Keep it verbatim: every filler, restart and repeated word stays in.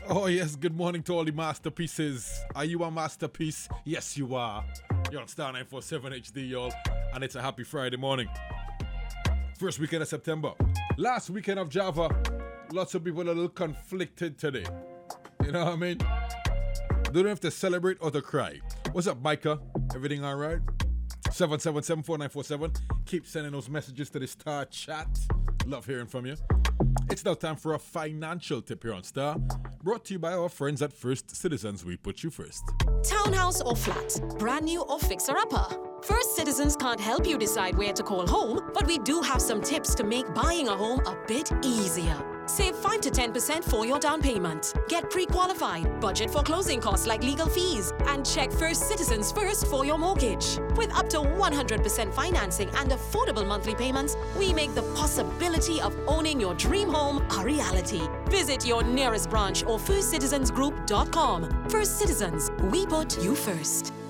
Oh yes, good morning to all the masterpieces. Are you a masterpiece? Yes, you are. You're on Star nine forty-seven H D, y'all. And it's a happy Friday morning. First weekend of September. Last weekend of Java. Lots of people are a little conflicted today. You know what I mean? They don't have to celebrate or to cry. What's up, Micah? Everything all right? seven seven seven, four nine four seven. Keep sending those messages to the Star chat. Love hearing from you. It's now time for a financial tip here on Star. Brought to you by our friends at First Citizens. We put you first. Townhouse or flat, brand new or fixer-upper. First Citizens can't help you decide where to call home, but we do have some tips to make buying a home a bit easier. Save five to ten percent for your down payment. Get pre-qualified, budget for closing costs like legal fees, and check First Citizens first for your mortgage. With up to one hundred percent financing and affordable monthly payments, we make the possibility of owning your dream home a reality. Visit your nearest branch or first citizens group dot com. First Citizens, we put you first.